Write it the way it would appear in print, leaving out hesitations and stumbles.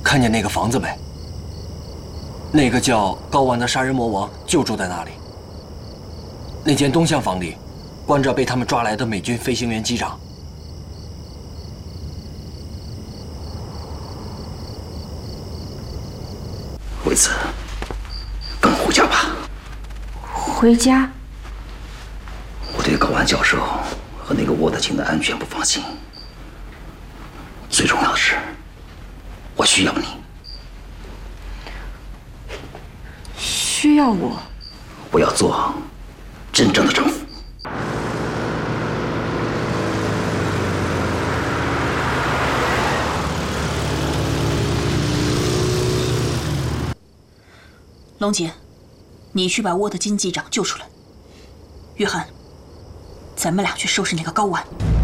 看见那个房子没？那个叫高丸的杀人魔王就住在那里。那间东厢房里，关着被他们抓来的美军飞行员机长。 惠子，跟我回家吧。 回家？ 我对高丸教授和那个沃特金的安全不放心。最重要的是，我需要你。 需要我？ 我要做真正的丈夫。 龙姐，你去把沃特金机长救出来。约翰，咱们俩去收拾那个高丸。